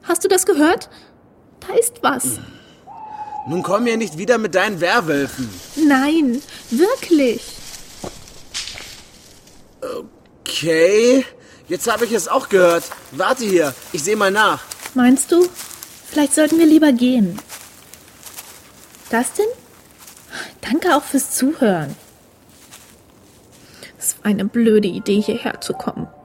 Hast du das gehört? Da ist was. Nun komm mir nicht wieder mit deinen Werwölfen. Nein, wirklich. Okay, jetzt habe ich es auch gehört. Warte hier, ich sehe mal nach. Meinst du, vielleicht sollten wir lieber gehen? Dustin? Danke auch fürs Zuhören. Es war eine blöde Idee, hierher zu kommen.